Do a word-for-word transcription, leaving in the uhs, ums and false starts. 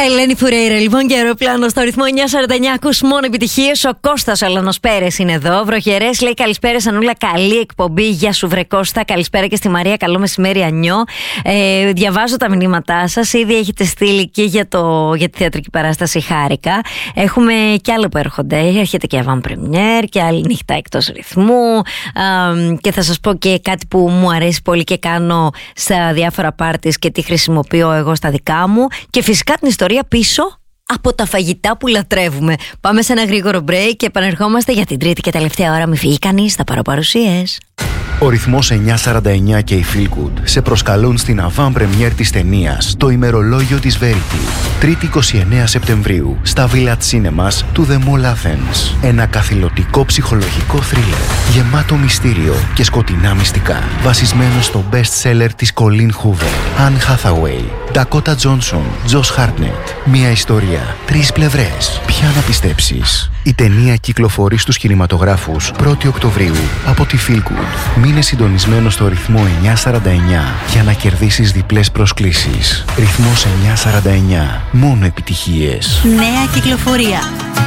Ελένη Φουρέιρα, λοιπόν, και αεροπλάνο στο ρυθμό εννιά σαράντα εννιά. Ακούς μόνο επιτυχίες. Ο Κώστας Αλανός Πέρες είναι εδώ. Βροχερές, λέει καλησπέρα, Σανούλα. Καλή εκπομπή. Γεια σου, βρε Κώστα. Καλησπέρα και στη Μαρία. Καλό μεσημέρι, Ανιώ. Ε, διαβάζω τα μηνύματά σας. Ήδη έχετε στείλει και για, το, για τη θεατρική παράσταση. Χάρηκα. Έχουμε κι άλλα που έρχονται. Έρχεται και avant première και άλλη νύχτα εκτός ρυθμού. Ε, και θα σας πω και κάτι που μου αρέσει πολύ και κάνω στα διάφορα πάρτις και τη χρησιμοποιώ εγώ στα δικά μου. Και φυσικά την ιστορία πίσω από τα φαγητά που λατρεύουμε. Πάμε σε ένα γρήγορο break και επανερχόμαστε για την τρίτη και τελευταία ώρα. Μη φύγει κανείς, θα πάρω παρουσίες. Ο ρυθμός εννιά σαράντα εννιά και η Feel Good σε προσκαλούν στην avant première της ταινίας «Το ημερολόγιο της Verity». Τρίτη εικοστή ενάτη Σεπτεμβρίου στα Village Cinemas του The Mall Athens. Ένα καθηλωτικό ψυχολογικό θρίλερ γεμάτο μυστήριο και σκοτεινά μυστικά. Βασισμένο στο best seller της Colleen Hoover, Anne Hathaway, Dakota Johnson, Josh Hartnett. Μια ιστορία, τρεις πλευρές. Ποια να πιστέψεις? Η ταινία κυκλοφορεί στους κινηματογράφους πρώτη Οκτωβρίου από τη Feel Good. Μείνε συντονισμένο στο ρυθμό εννιά σαράντα εννιά για να κερδίσεις διπλές προσκλήσεις. Ρυθμός εννιά σαράντα εννιά. Μόνο επιτυχίες. Νέα κυκλοφορία.